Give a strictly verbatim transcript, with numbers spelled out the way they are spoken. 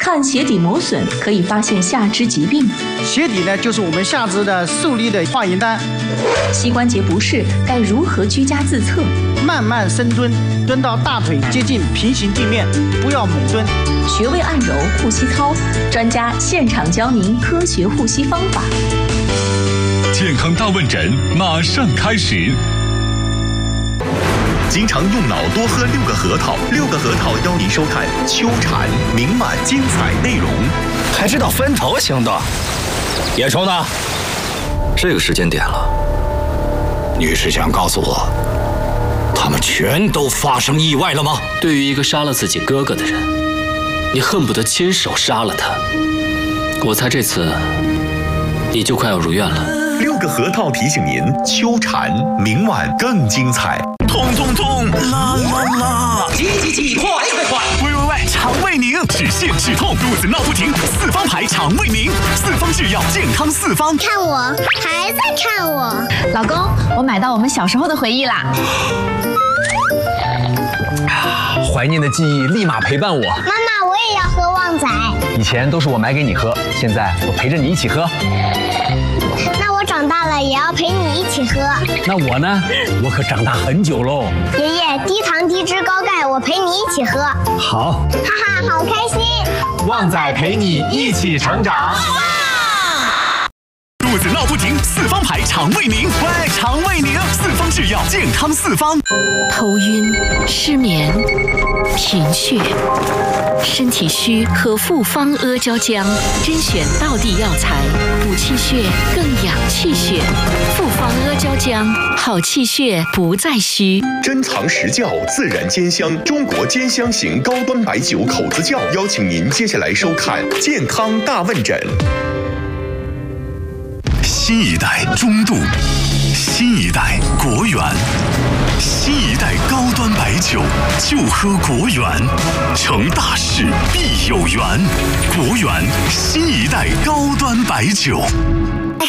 看鞋底磨损可以发现下肢疾病。 鞋底呢，就是我们下肢的受力的化验单。 膝关节不适该如何居家自测？ 慢慢深蹲，蹲到大腿接近平行地面，不要猛蹲。 穴位按揉、呼吸操，专家现场教您科学呼吸方法。 健康大问诊马上开始。经常用脑多喝六个核桃，六个核桃邀您收看秋蝉明晚精彩内容。 还知道分头行动？野虫呢？这个时间点了，你是想告诉我，他们全都发生意外了吗？ 对于一个杀了自己哥哥的人，你恨不得亲手杀了他。我猜这次你就快要如愿了。 六个核桃提醒您，秋蝉明晚更精彩。痛痛痛，啦啦啦！ 急急急，快快快！ 喂喂喂，肠胃宁，止泻止痛，肚子闹不停，四方牌肠胃宁，四方制药，健康四方。 看我，还在看我。 老公，我买到我们小时候的回忆啦。 怀念的记忆立马陪伴我。 妈妈，我也要喝旺仔。 以前都是我买给你喝，现在我陪着你一起喝。 那我长大了也要陪你一起喝。 那我呢？我可长大很久喽。 爷爷，低糖低脂高钙，我陪你一起喝。 好。 哈哈，好开心。 旺仔陪你一起成长。 肚子闹不停，四方牌肠胃宁，喂，肠胃宁，四方制药，健康四方。 头晕、失眠、贫血、身体虚，喝复方阿胶浆，甄选道地药材，补气血，更养气血。复方阿胶浆，好气血不再虚。 珍藏实窖，自然兼香，中国兼香型高端白酒口子窖，邀请您接下来收看健康大问诊。新一代中度，新一代国源，新一代高端白酒就喝国源，成大事必有缘。国源新一代高端白酒。 爱